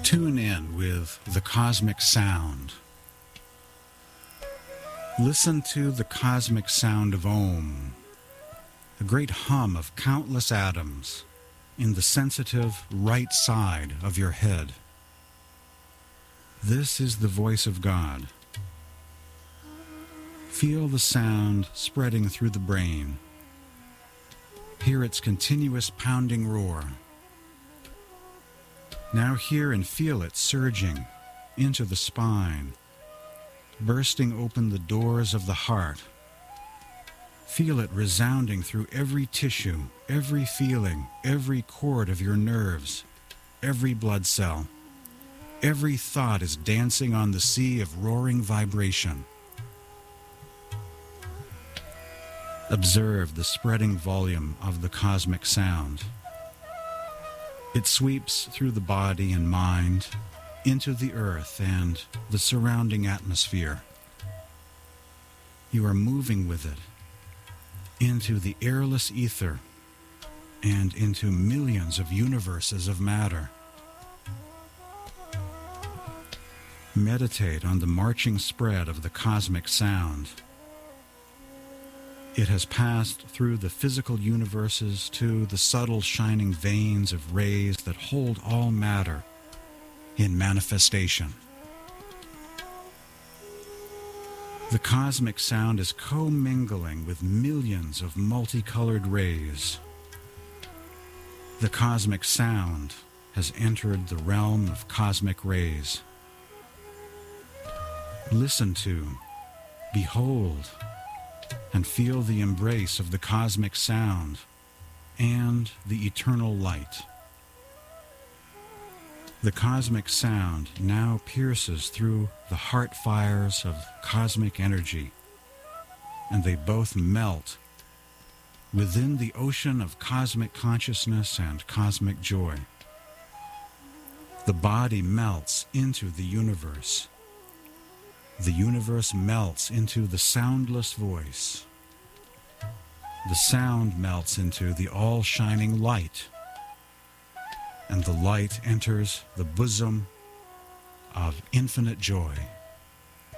Tune in with the cosmic sound. Listen to the cosmic sound of Om, a great hum of countless atoms in the sensitive right side of your head. This is the voice of God. Feel the sound spreading through the brain. Hear its continuous pounding roar. Now hear and feel it surging into the spine, bursting open the doors of the heart. Feel it resounding through every tissue, every feeling, every chord of your nerves, every blood cell. Every thought is dancing on the sea of roaring vibration. Observe the spreading volume of the cosmic sound. It sweeps through the body and mind, into the earth and the surrounding atmosphere. You are moving with it into the airless ether and into millions of universes of matter. Meditate on the marching spread of the cosmic sound. It has passed through the physical universes to the subtle shining veins of rays that hold all matter in manifestation. The cosmic sound is commingling with millions of multicolored rays. The cosmic sound has entered the realm of cosmic rays. Listen to, behold, and feel the embrace of the cosmic sound and the eternal light. The cosmic sound now pierces through the heart fires of cosmic energy, and they both melt within the ocean of cosmic consciousness and cosmic joy. The body melts into the universe. The universe melts into the soundless voice. The sound melts into the all-shining light, and the light enters the bosom of infinite joy.